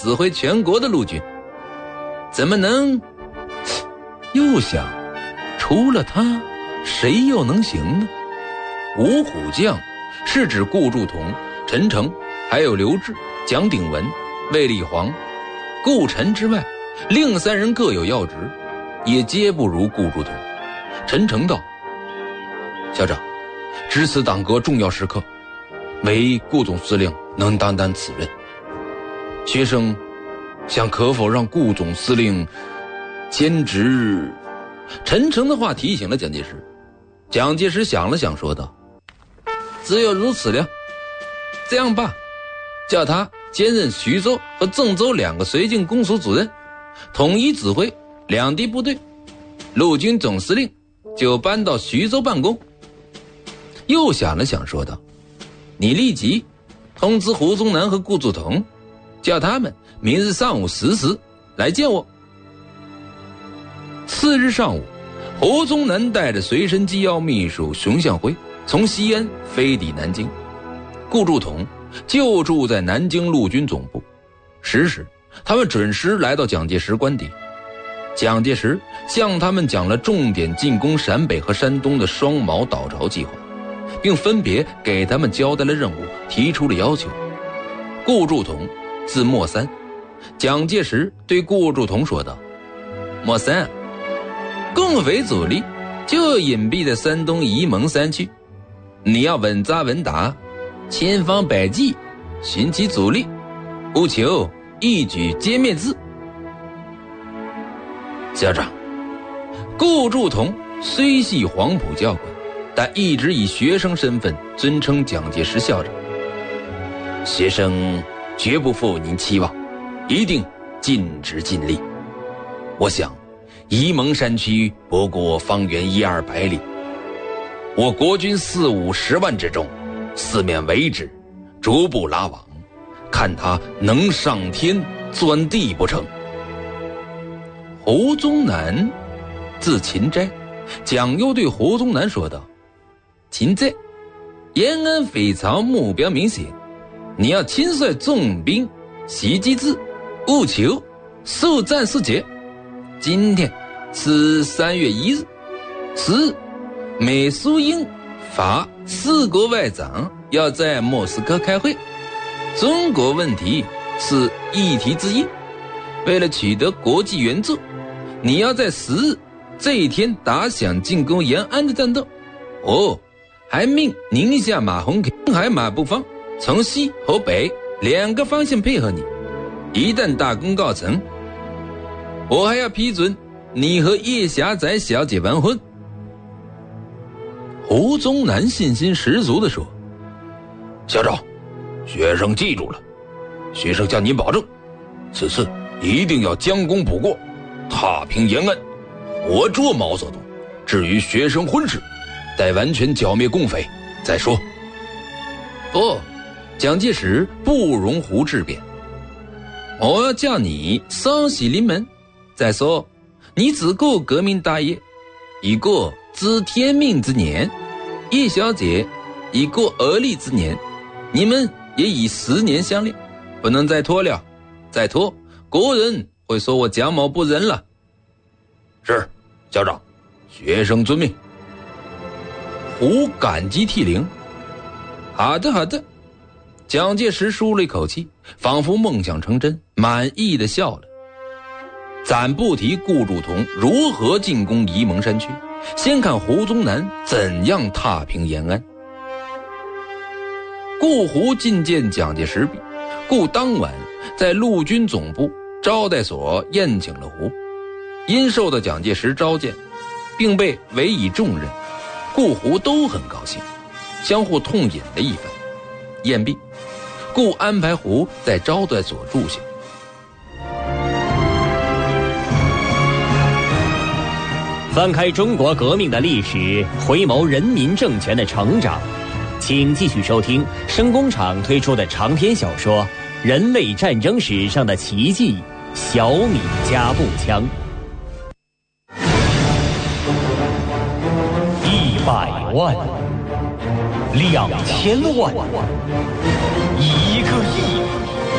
指挥全国的陆军，怎么能？又想，除了他，谁又能行呢？五虎将是指顾祝同、陈诚，还有刘志、蒋鼎文、卫立煌、顾陈之外，另3人各有要职，也皆不如顾祝同。陈诚道：校长，值此党革重要时刻，唯顾总司令能担当此任。学生想可否让顾总司令兼职？陈诚的话提醒了蒋介石。蒋介石想了想说道：只有如此了，这样吧，叫他兼任徐州和郑州2个绥靖公署主任，统一指挥2地部队，陆军总司令就搬到徐州办公。又想了想说道：你立即通知胡宗南和顾祝同，叫他们明日上午10时来见我。次日上午，胡宗南带着随身机要秘书熊向晖从西安飞抵南京，顾祝同就住在南京陆军总部。10时，他们准时来到蒋介石官邸。蒋介石向他们讲了重点进攻陕北和山东的双毛倒巢计划，并分别给他们交代了任务，提出了要求。顾祝同字莫三，蒋介石对顾祝同说道：莫三，共匪主力就隐蔽在山东沂蒙山区，你要稳扎稳打，千方百计寻其主力，务求一举歼灭之。校长，顾祝同虽系黄埔教官，但一直以学生身份尊称蒋介石校长。学生绝不负您期望，一定尽职尽力。我想沂蒙山区不过方圆100-200里，我国军4、50万之众，四面围之，逐步拉网，看他能上天钻地不成。胡宗南字秦斋，蒋又对胡宗南说道：秦斋，延安匪巢目标明显，你要亲率重兵袭击之，务求速战速决。今天是3月1日，10日，美苏英法4国外长要在莫斯科开会，中国问题是议题之一。为了取得国际援助，你要在10日这一天打响进攻延安的战斗。还命宁夏马鸿逵、青海马步芳从西和北2个方向配合你。一旦大功告成，我还要批准你和叶霞载小姐完婚。胡宗南信心十足地说：校长，学生记住了，学生向您保证，此次一定要将功补过，踏平延安，活捉毛泽东。至于学生婚事，待完全剿灭共匪再说。蒋介石不容胡质辩，我要叫你双喜临门。再说，你只顾革命大业，已过知天命之年；叶小姐已过而立之年，你们也已10年相恋，不能再拖了，再拖国人会说我蒋某不仁了。是，校长，学生遵命。胡感激涕零。好的好的。蒋介石舒了一口气，仿佛梦想成真，满意的笑了。暂不提顾祝同如何进攻沂蒙山区，先看胡宗南怎样踏平延安。顾胡觐见蒋介石毕，顾当晚在陆军总部招待所宴请了胡。因受到蒋介石召见，并被委以重任，顾胡都很高兴，相互痛饮了一番。宴毕，顾安排胡在招待所住下。 翻开中国革命的历史，回眸人民政权的成长，请继续收听声工厂推出的长篇小说《人类战争史上的奇迹——小米加步枪》。100万，2000万，1个亿。